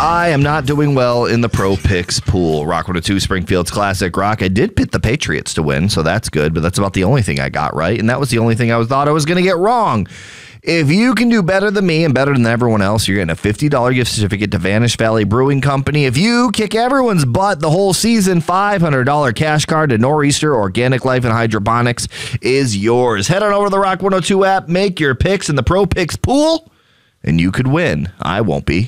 I am not doing well in the Pro Picks pool. Rock 102 Springfield's Classic Rock. I did pick the Patriots to win, so that's good, but that's about the only thing I got right, and that was the only thing I thought I was going to get wrong. If you can do better than me and better than everyone else, you're getting a $50 gift certificate to Vanish Valley Brewing Company. If you kick everyone's butt the whole season, $500 cash card to Nor'easter Organic Life and Hydroponics is yours. Head on over to the Rock 102 app, make your picks in the Pro Picks pool, and you could win. I won't be.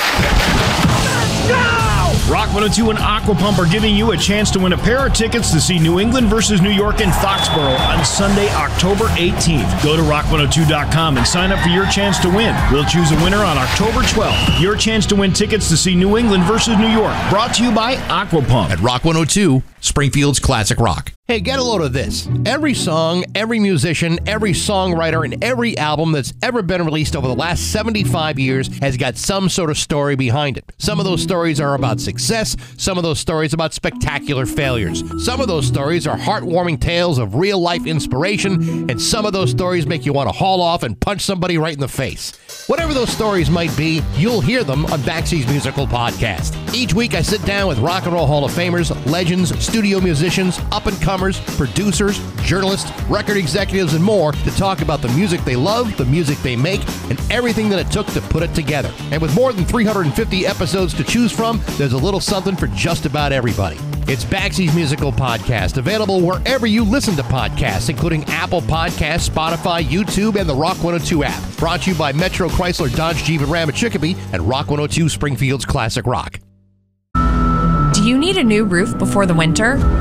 Rock 102 and Aquapump are giving you a chance to win a pair of tickets to see New England versus New York in Foxborough on Sunday, October 18th. Go to rock102.com and sign up for your chance to win. We'll choose a winner on October 12th. Your chance to win tickets to see New England versus New York. Brought to you by Aquapump. At Rock 102, Springfield's Classic Rock. Hey, get a load of this. Every song, every musician, every songwriter, and every album that's ever been released over the last 75 years has got some sort of story behind it. Some of those stories are about success, some of those stories about spectacular failures. Some of those stories are heartwarming tales of real-life inspiration, and some of those stories make you want to haul off and punch somebody right in the face. Whatever those stories might be, you'll hear them on Baxy's Musical Podcast. Each week I sit down with Rock and Roll Hall of Famers, legends, studio musicians, up-and-comers, producers, journalists, record executives, and more to talk about the music they love, the music they make, and everything that it took to put it together. And with more than 350 episodes to choose from, there's a little something for just about everybody. It's Baxy's Musical Podcast, available wherever you listen to podcasts, including Apple Podcasts, Spotify, YouTube, and the Rock 102 app. Brought to you by Metro Chrysler Dodge Jeep and Ram at Chicopee and Rock 102 Springfield's Classic Rock. Do you need a new roof before the winter?